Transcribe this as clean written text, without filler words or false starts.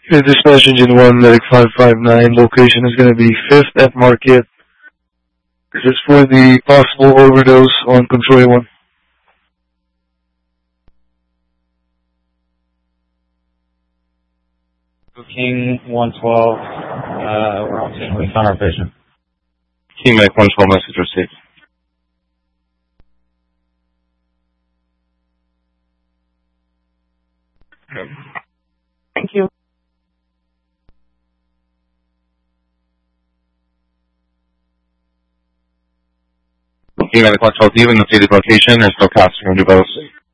Okay, dispatch engine 1, medic 559, location is going to be 5th at Market. This is for the possible overdose on Controy 1. King 112, we found our patient. King Mike 112, message received. Thank you. King Mike 112, do you have an updated location or still casting on new boats?